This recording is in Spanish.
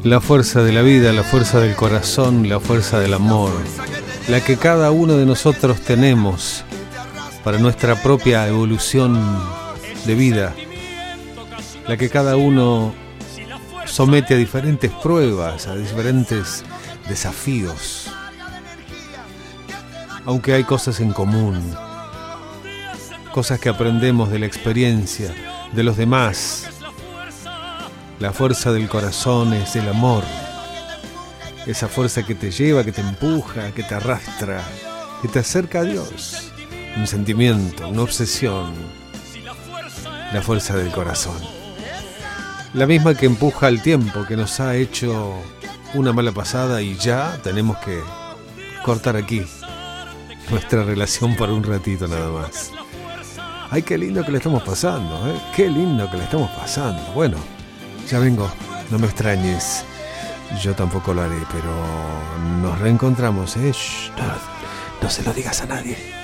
La fuerza de la vida, la fuerza del corazón, la fuerza del amor, la que cada uno de nosotros tenemos para nuestra propia evolución de vida, la que cada uno somete a diferentes pruebas, a diferentes desafíos, aunque hay cosas en común, cosas que aprendemos de la experiencia de los demás. La fuerza del corazón es el amor, esa fuerza que te lleva, que te empuja, que te arrastra, que te acerca a Dios. Un sentimiento, una obsesión, la fuerza del corazón. La misma que empuja al tiempo, que nos ha hecho una mala pasada y ya tenemos que cortar aquí nuestra relación por un ratito nada más. Ay, qué lindo que le estamos pasando, ¿eh? Qué lindo que le estamos pasando. Bueno, ya vengo, no me extrañes. Yo tampoco lo haré, pero nos reencontramos, ¿eh? Shh, no se lo digas a nadie.